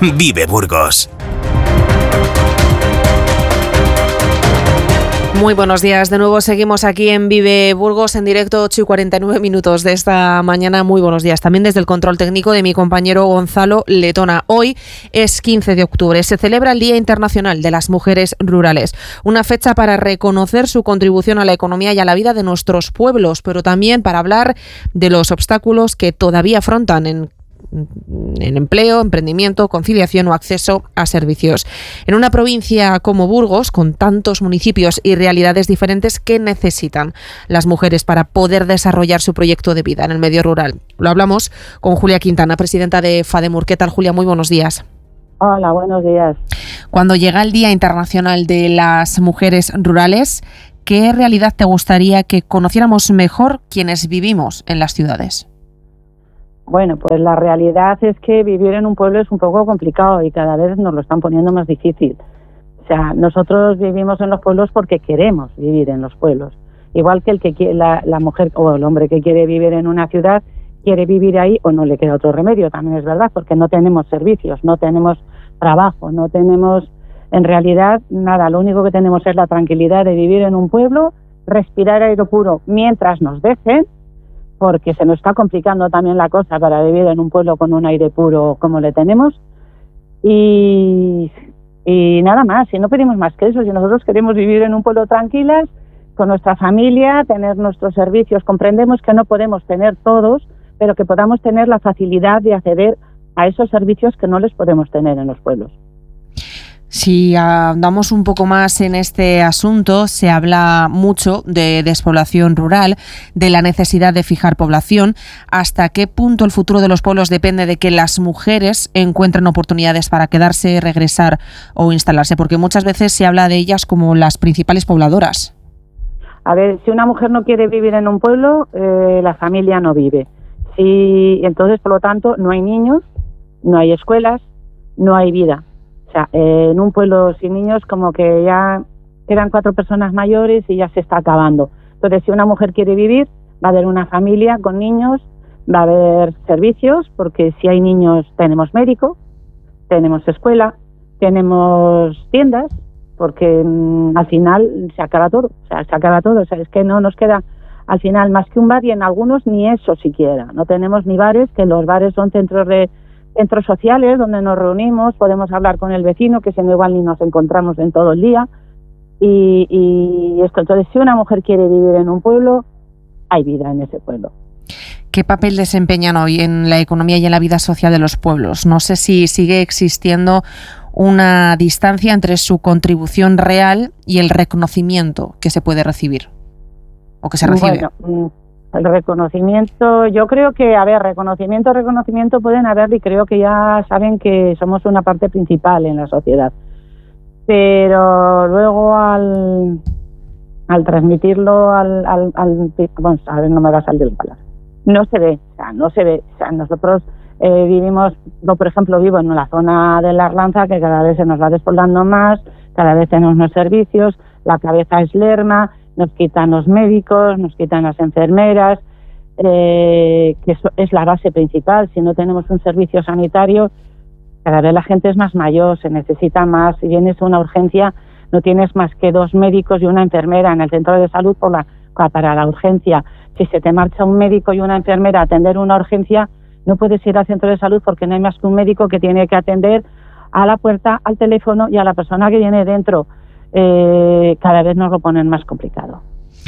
Vive Burgos. Muy buenos días, de nuevo seguimos aquí en Vive Burgos en directo, 8:49 de esta mañana. Muy buenos días también desde el control técnico de mi compañero Gonzalo Letona. Hoy es 15 de octubre, se celebra el Día Internacional de las Mujeres Rurales, una fecha para reconocer su contribución a la economía y a la vida de nuestros pueblos, pero también para hablar de los obstáculos que todavía afrontan en empleo, emprendimiento, conciliación o acceso a servicios. En una provincia como Burgos, con tantos municipios y realidades diferentes, ¿qué necesitan las mujeres para poder desarrollar su proyecto de vida en el medio rural? Lo hablamos con Julia Quintana, presidenta de FADEMUR. ¿Qué tal, Julia? Muy buenos días. Hola, buenos días. Cuando llega el Día Internacional de las Mujeres Rurales, ¿qué realidad te gustaría que conociéramos mejor quienes vivimos en las ciudades? Bueno, pues la realidad es que vivir en un pueblo es un poco complicado y cada vez nos lo están poniendo más difícil. O sea, nosotros vivimos en los pueblos porque queremos vivir en los pueblos. Igual que la mujer o el hombre que quiere vivir en una ciudad, quiere vivir ahí o no le queda otro remedio, también es verdad, porque no tenemos servicios, no tenemos trabajo, no tenemos en realidad nada. Lo único que tenemos es la tranquilidad de vivir en un pueblo, respirar aire puro mientras nos dejen, porque se nos está complicando también la cosa para vivir en un pueblo con un aire puro como le tenemos. Y nada más, si no pedimos más que eso, si nosotros queremos vivir en un pueblo tranquilas, con nuestra familia, tener nuestros servicios, comprendemos que no podemos tener todos, pero que podamos tener la facilidad de acceder a esos servicios que no les podemos tener en los pueblos. Si andamos un poco más en este asunto, se habla mucho de despoblación rural, de la necesidad de fijar población. ¿Hasta qué punto el futuro de los pueblos depende de que las mujeres encuentren oportunidades para quedarse, regresar o instalarse? Porque muchas veces se habla de ellas como las principales pobladoras. A ver, si una mujer no quiere vivir en un pueblo, la familia no vive. Entonces, por lo tanto, no hay niños, no hay escuelas, no hay vida. O sea, en un pueblo sin niños como que ya quedan 4 personas mayores y ya se está acabando. Entonces, si una mujer quiere vivir, va a haber una familia con niños, va a haber servicios, porque si hay niños tenemos médico, tenemos escuela, tenemos tiendas, porque al final se acaba todo. O sea, se acaba todo. O sea, es que no nos queda al final más que un bar y en algunos ni eso siquiera. No tenemos ni bares, que los bares son centros sociales donde nos reunimos, podemos hablar con el vecino, que si no igual ni nos encontramos en todo el día, y esto. Entonces, si una mujer quiere vivir en un pueblo, hay vida en ese pueblo. ¿Qué papel desempeñan hoy en la economía y en la vida social de los pueblos? No sé si sigue existiendo una distancia entre su contribución real y el reconocimiento que se puede recibir o que se recibe. Bueno, el reconocimiento, yo creo que, reconocimiento pueden haber, y creo que ya saben que somos una parte principal en la sociedad. Pero luego al transmitirlo bueno, a ver, no me va a salir la palabra. No se ve. O sea, nosotros vivimos, yo por ejemplo vivo en la zona de la Arlanza, que cada vez se nos va despoblando más, cada vez tenemos más servicios, la cabeza es lerma, nos quitan los médicos, nos quitan las enfermeras, que eso es la base principal. Si no tenemos un servicio sanitario, cada vez la gente es más mayor, se necesita más. Si vienes a una urgencia, no tienes más que 2 médicos y una enfermera en el centro de salud para la urgencia. Si se te marcha un médico y una enfermera a atender una urgencia, no puedes ir al centro de salud porque no hay más que un médico que tiene que atender a la puerta, al teléfono y a la persona que viene dentro. Cada vez nos lo ponen más complicado.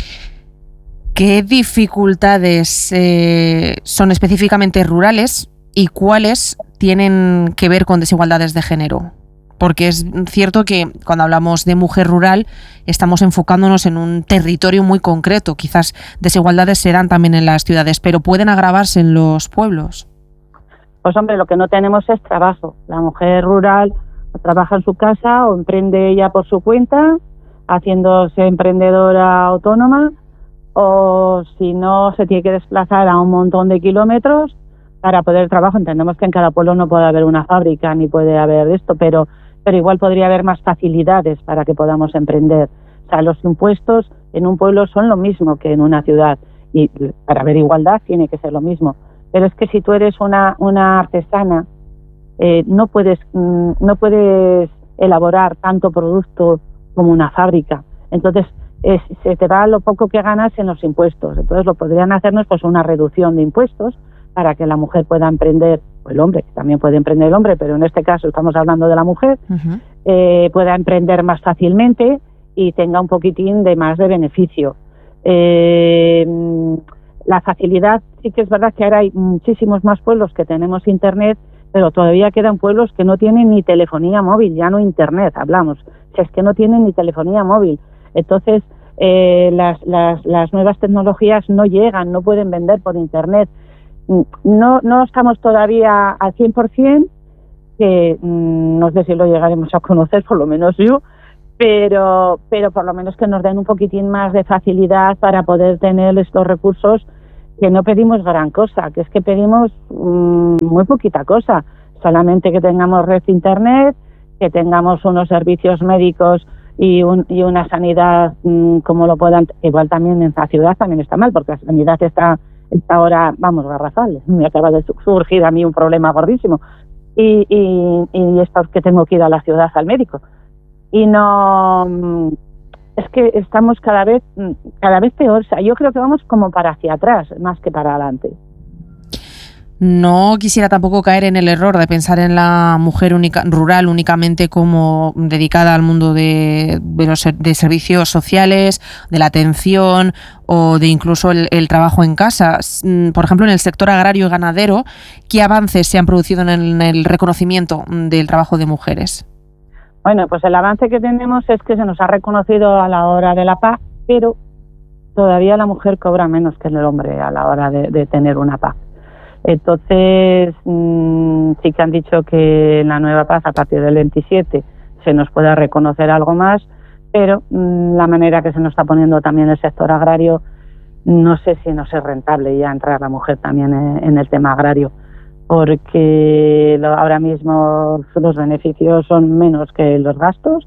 ¿Qué dificultades son específicamente rurales y cuáles tienen que ver con desigualdades de género? Porque es cierto que cuando hablamos de mujer rural estamos enfocándonos en un territorio muy concreto. Quizás desigualdades se dan también en las ciudades, pero pueden agravarse en los pueblos. Pues hombre, lo que no tenemos es trabajo. La mujer rural trabaja en su casa o emprende ella por su cuenta, haciéndose emprendedora autónoma, o si no, se tiene que desplazar a un montón de kilómetros para poder trabajar. Entendemos que en cada pueblo no puede haber una fábrica ni puede haber esto, pero igual podría haber más facilidades para que podamos emprender. O sea, los impuestos en un pueblo son lo mismo que en una ciudad, y para haber igualdad tiene que ser lo mismo. Pero es que si tú eres una artesana no puedes elaborar tanto producto como una fábrica. Entonces, se te va lo poco que ganas en los impuestos. Entonces, lo podrían hacernos pues una reducción de impuestos para que la mujer pueda emprender, o el hombre, que también puede emprender el hombre, pero en este caso estamos hablando de la mujer, pueda emprender más fácilmente y tenga un poquitín de más de beneficio. La facilidad, sí que es verdad que ahora hay muchísimos más pueblos que tenemos internet, pero todavía quedan pueblos que no tienen ni telefonía móvil, ya no internet, hablamos, si es que no tienen ni telefonía móvil. Entonces, las nuevas tecnologías no llegan, no pueden vender por internet. No estamos todavía al 100%, que no sé si lo llegaremos a conocer, por lo menos yo, pero por lo menos que nos den un poquitín más de facilidad para poder tener estos recursos, que no pedimos gran cosa, que es que pedimos muy poquita cosa, solamente que tengamos red de internet, que tengamos unos servicios médicos y una sanidad como lo puedan. Igual también en la ciudad también está mal, porque la sanidad está ahora, vamos, garrafal. Me acaba de surgir a mí un problema gordísimo y es porque tengo que ir a la ciudad al médico. Y no, es que estamos cada vez peor. O sea, yo creo que vamos como para hacia atrás más que para adelante. No quisiera tampoco caer en el error de pensar en la mujer rural únicamente como dedicada al mundo de servicios sociales, de la atención o de incluso el trabajo en casa. Por ejemplo, en el sector agrario y ganadero, ¿qué avances se han producido en el reconocimiento del trabajo de mujeres? Bueno, pues el avance que tenemos es que se nos ha reconocido a la hora de la PAC, pero todavía la mujer cobra menos que el hombre a la hora de tener una PAC. Entonces, sí que han dicho que en la nueva PAC, a partir del 27, se nos pueda reconocer algo más, pero la manera que se nos está poniendo también el sector agrario, no sé si nos es rentable ya entrar la mujer también en el tema agrario, porque ahora mismo los beneficios son menos que los gastos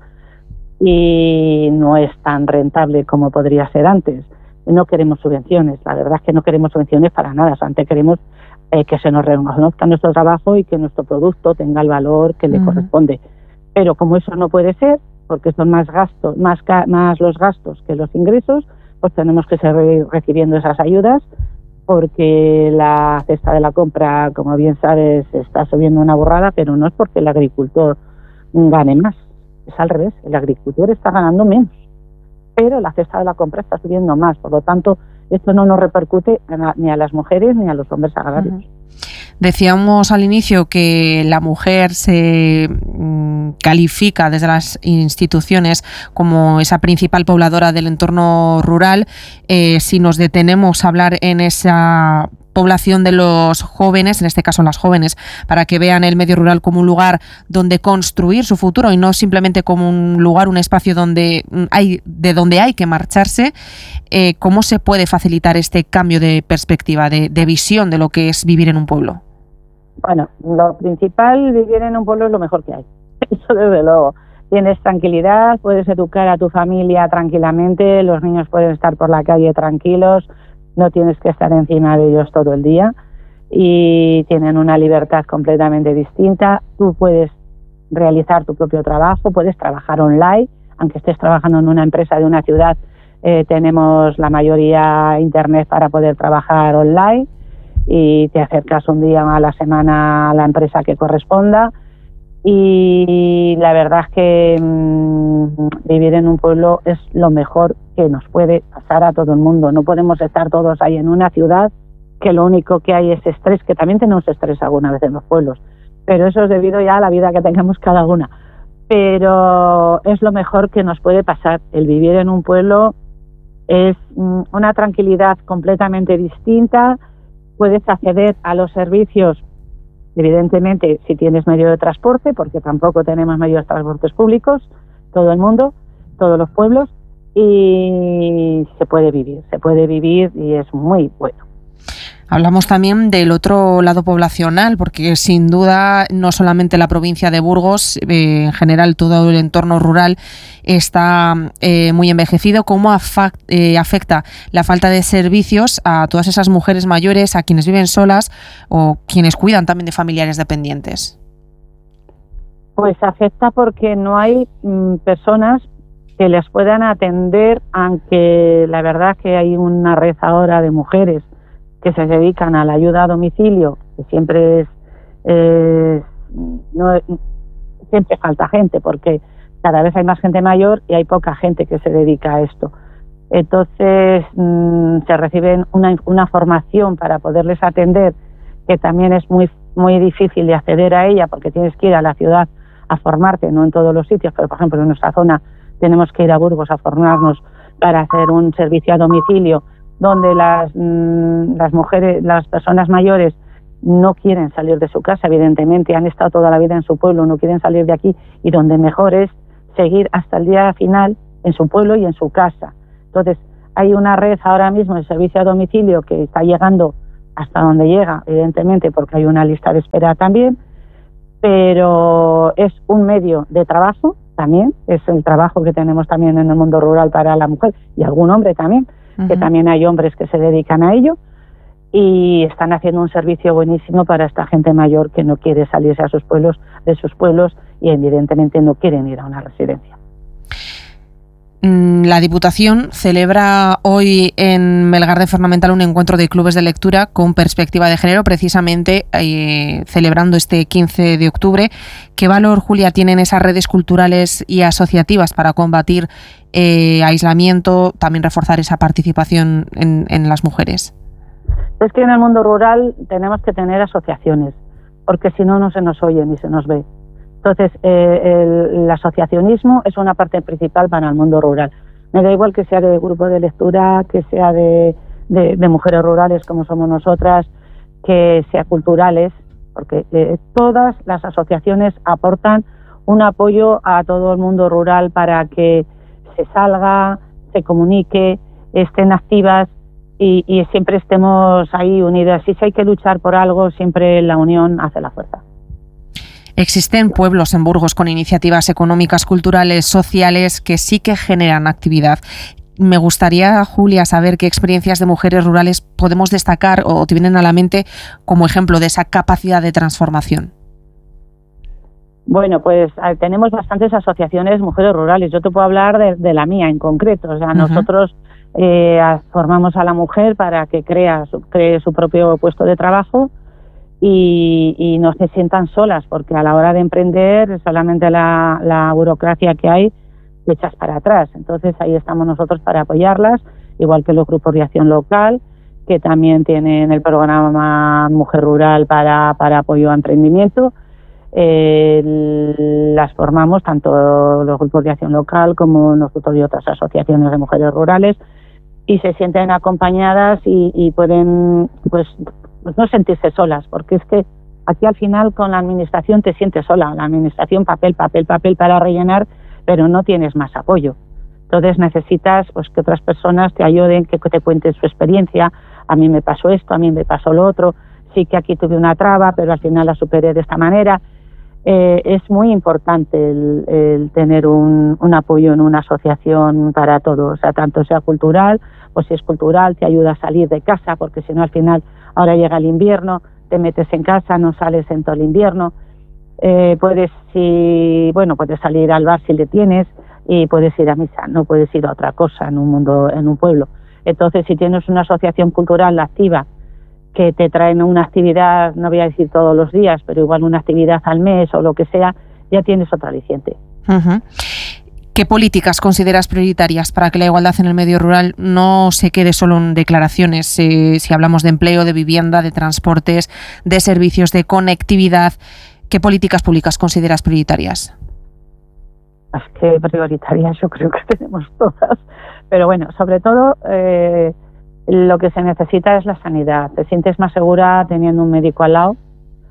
y no es tan rentable como podría ser antes. No queremos subvenciones, la verdad es que no queremos subvenciones para nada, antes queremos que se nos reconozca nuestro trabajo y que nuestro producto tenga el valor que le corresponde. Pero como eso no puede ser, porque son más gastos, más los gastos que los ingresos, pues tenemos que seguir recibiendo esas ayudas, porque la cesta de la compra, como bien sabes, está subiendo una burrada, pero no es porque el agricultor gane más, es al revés, el agricultor está ganando menos, pero la cesta de la compra está subiendo más, por lo tanto, esto no nos repercute ni a las mujeres ni a los hombres agrarios. Decíamos al inicio que la mujer se califica desde las instituciones como esa principal pobladora del entorno rural. Si nos detenemos a hablar en esa población de los jóvenes, en este caso las jóvenes, para que vean el medio rural como un lugar donde construir su futuro y no simplemente como un lugar, un espacio donde hay que marcharse, ¿cómo se puede facilitar este cambio de perspectiva, de visión de lo que es vivir en un pueblo? Bueno, lo principal, vivir en un pueblo es lo mejor que hay. Eso desde luego. Tienes tranquilidad, puedes educar a tu familia tranquilamente, los niños pueden estar por la calle tranquilos, no tienes que estar encima de ellos todo el día y tienen una libertad completamente distinta. Tú puedes realizar tu propio trabajo, puedes trabajar online, aunque estés trabajando en una empresa de una ciudad, tenemos la mayoría internet para poder trabajar online y te acercas un día a la semana a la empresa que corresponda. Y la verdad es que vivir en un pueblo es lo mejor que nos puede pasar a todo el mundo. No podemos estar todos ahí en una ciudad que lo único que hay es estrés, que también tenemos estrés alguna vez en los pueblos, pero eso es debido ya a la vida que tengamos cada una. Pero es lo mejor que nos puede pasar. El vivir en un pueblo es una tranquilidad completamente distinta. Puedes acceder a los servicios, evidentemente, si tienes medio de transporte, porque tampoco tenemos medios de transportes públicos, todo el mundo, todos los pueblos, y se puede vivir y es muy bueno. Hablamos también del otro lado poblacional, porque sin duda no solamente la provincia de Burgos, en general todo el entorno rural está muy envejecido. ¿Cómo afecta la falta de servicios a todas esas mujeres mayores, a quienes viven solas o quienes cuidan también de familiares dependientes? Pues afecta porque no hay personas que les puedan atender, aunque la verdad que hay una red ahora de mujeres que se dedican a la ayuda a domicilio, que siempre siempre falta gente, porque cada vez hay más gente mayor y hay poca gente que se dedica a esto. Entonces se reciben una formación para poderles atender, que también es muy difícil de acceder a ella, porque tienes que ir a la ciudad a formarte, no en todos los sitios, pero por ejemplo en nuestra zona tenemos que ir a Burgos a formarnos para hacer un servicio a domicilio, donde las mujeres, las personas mayores no quieren salir de su casa, evidentemente han estado toda la vida en su pueblo, no quieren salir de aquí, y donde mejor es seguir hasta el día final en su pueblo y en su casa. Entonces hay una red ahora mismo de servicio a domicilio que está llegando hasta donde llega, evidentemente porque hay una lista de espera también, pero es un medio de trabajo también, es el trabajo que tenemos también en el mundo rural para la mujer y algún hombre también, que también hay hombres que se dedican a ello y están haciendo un servicio buenísimo para esta gente mayor que no quiere salirse de sus pueblos y evidentemente no quieren ir a una residencia. La Diputación celebra hoy en Melgar de Fernamental un encuentro de clubes de lectura con perspectiva de género, precisamente celebrando este 15 de octubre. ¿Qué valor, Julia, tienen esas redes culturales y asociativas para combatir aislamiento, también reforzar esa participación en las mujeres? Es que en el mundo rural tenemos que tener asociaciones, porque si no, no se nos oye ni se nos ve. Entonces, el asociacionismo es una parte principal para el mundo rural. Me da igual que sea de grupo de lectura, que sea de mujeres rurales como somos nosotras, que sea culturales, porque todas las asociaciones aportan un apoyo a todo el mundo rural para que se salga, se comunique, estén activas y siempre estemos ahí unidas. Si hay que luchar por algo, siempre la unión hace la fuerza. Existen pueblos en Burgos con iniciativas económicas, culturales, sociales que sí que generan actividad. Me gustaría, Julia, saber qué experiencias de mujeres rurales podemos destacar o te vienen a la mente como ejemplo de esa capacidad de transformación. Bueno, pues tenemos bastantes asociaciones mujeres rurales. Yo te puedo hablar de la mía en concreto. O sea, nosotros formamos a la mujer para que cree su propio puesto de trabajo y no se sientan solas, porque a la hora de emprender solamente la burocracia que hay te echas para atrás. Entonces ahí estamos nosotros para apoyarlas, igual que los grupos de acción local, que también tienen el programa Mujer Rural para apoyo a emprendimiento. Las formamos tanto los grupos de acción local como nosotros y otras asociaciones de mujeres rurales, y se sienten acompañadas y pueden pues no sentirse solas, porque es que aquí al final con la administración te sientes sola, la administración papel para rellenar, pero no tienes más apoyo. Entonces necesitas pues que otras personas te ayuden, que te cuenten su experiencia. A mí me pasó esto, a mí me pasó lo otro, sí que aquí tuve una traba, pero al final la superé de esta manera. Es muy importante el tener un apoyo en una asociación para todo, o sea, tanto sea cultural, pues si es cultural te ayuda a salir de casa, porque si no al final ahora llega el invierno, te metes en casa, no sales en todo el invierno. Puedes salir al bar si le tienes y puedes ir a misa, no puedes ir a otra cosa en un pueblo. Entonces, si tienes una asociación cultural activa que te traen una actividad, no voy a decir todos los días, pero igual una actividad al mes o lo que sea, ya tienes otro aliciente. ¿Qué políticas consideras prioritarias para que la igualdad en el medio rural no se quede solo en declaraciones? Si hablamos de empleo, de vivienda, de transportes, de servicios, de conectividad, ¿qué políticas públicas consideras prioritarias? Es que prioritarias yo creo que tenemos todas, pero bueno, sobre todo lo que se necesita es la sanidad. Te sientes más segura teniendo un médico al lado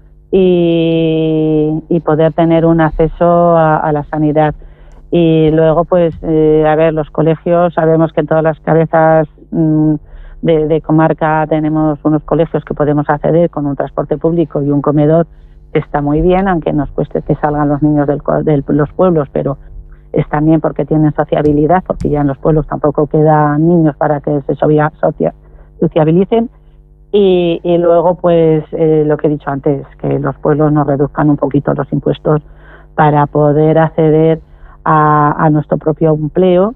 y poder tener un acceso a la sanidad. Y luego, pues, los colegios, sabemos que en todas las cabezas de comarca tenemos unos colegios que podemos acceder con un transporte público y un comedor que está muy bien, aunque nos cueste que salgan los niños de los pueblos, pero es también porque tienen sociabilidad, porque ya en los pueblos tampoco quedan niños para que se sociabilicen. Y luego, pues, lo que he dicho antes, que los pueblos nos reduzcan un poquito los impuestos para poder acceder a nuestro propio empleo,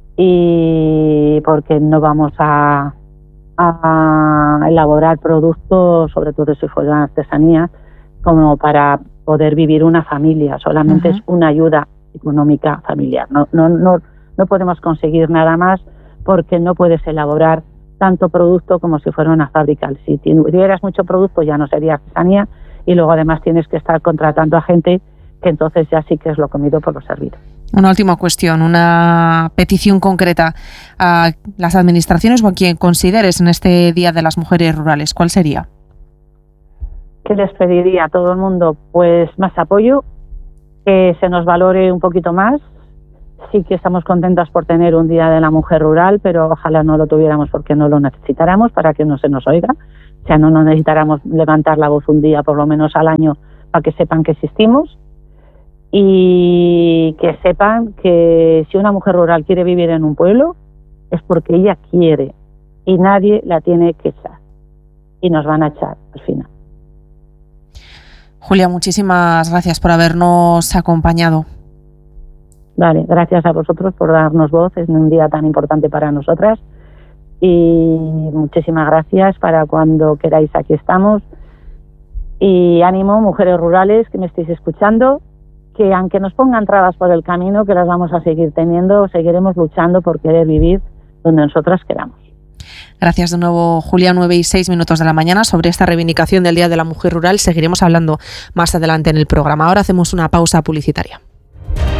y porque no vamos a elaborar productos, sobre todo si fueran artesanías, como para poder vivir una familia. Solamente es una ayuda económica familiar. No podemos conseguir nada más, porque no puedes elaborar tanto producto como si fuera una fábrica. Si tuvieras mucho producto ya no sería artesanía, y luego además tienes que estar contratando a gente, que entonces ya sí que es lo comido por lo servido. Una última cuestión, una petición concreta a las administraciones o a quien consideres en este Día de las Mujeres Rurales. ¿Cuál sería? ¿Qué les pediría a todo el mundo? Pues más apoyo, que se nos valore un poquito más. Sí que estamos contentas por tener un Día de la Mujer Rural, pero ojalá no lo tuviéramos porque no lo necesitáramos, para que no se nos oiga. O sea, no nos necesitáramos levantar la voz un día, por lo menos al año, para que sepan que existimos. Y que sepan que si una mujer rural quiere vivir en un pueblo es porque ella quiere, y nadie la tiene que echar, y nos van a echar al final. Julia, muchísimas gracias por habernos acompañado. Vale, gracias a vosotros por darnos voz en un día tan importante para nosotras, y muchísimas gracias. Para cuando queráis, aquí estamos. Y ánimo, mujeres rurales que me estéis escuchando, que aunque nos pongan trabas por el camino, que las vamos a seguir teniendo, seguiremos luchando por querer vivir donde nosotras queramos. Gracias de nuevo, Julia. 9:06 de la mañana. Sobre esta reivindicación del Día de la Mujer Rural seguiremos hablando más adelante en el programa. Ahora hacemos una pausa publicitaria.